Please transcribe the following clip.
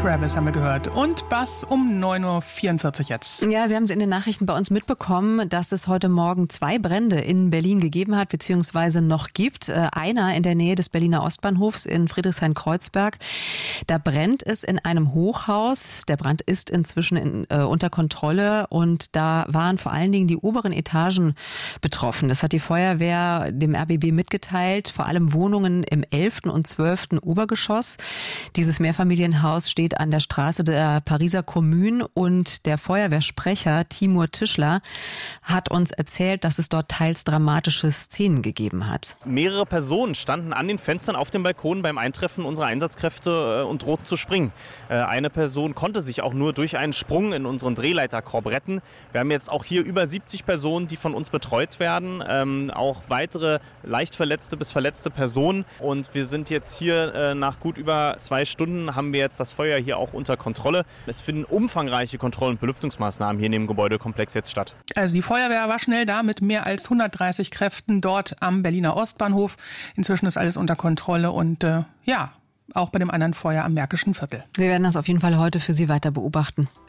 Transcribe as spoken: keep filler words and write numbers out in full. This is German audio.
Travis haben wir gehört. Und Bass um neun Uhr vierundvierzig jetzt. Ja, Sie haben es in den Nachrichten bei uns mitbekommen, dass es heute Morgen zwei Brände in Berlin gegeben hat, beziehungsweise noch gibt. Einer in der Nähe des Berliner Ostbahnhofs in Friedrichshain-Kreuzberg. Da brennt es in einem Hochhaus. Der Brand ist inzwischen in, äh, unter Kontrolle und da waren vor allen Dingen die oberen Etagen betroffen. Das hat die Feuerwehr dem R B B mitgeteilt, vor allem Wohnungen im elften und zwölften Obergeschoss. Dieses Mehrfamilienhaus steht an der Straße der Pariser Kommune und der Feuerwehrsprecher Timur Tischler hat uns erzählt, dass es dort teils dramatische Szenen gegeben hat. Mehrere Personen standen an den Fenstern auf dem Balkon beim Eintreffen unserer Einsatzkräfte und drohten zu springen. Eine Person konnte sich auch nur durch einen Sprung in unseren Drehleiterkorb retten. Wir haben jetzt auch hier über siebzig Personen, die von uns betreut werden, ähm, auch weitere leicht verletzte bis verletzte Personen. Und wir sind jetzt hier äh, nach gut über zwei Stunden haben wir jetzt das Feuer hier auch unter Kontrolle. Es finden umfangreiche Kontroll- und Belüftungsmaßnahmen hier in dem Gebäudekomplex jetzt statt. Also die Feuerwehr war schnell da mit mehr als hundertdreißig Kräften dort am Berliner Ostbahnhof. Inzwischen ist alles unter Kontrolle und äh, ja, auch bei dem anderen Feuer am Märkischen Viertel. Wir werden das auf jeden Fall heute für Sie weiter beobachten.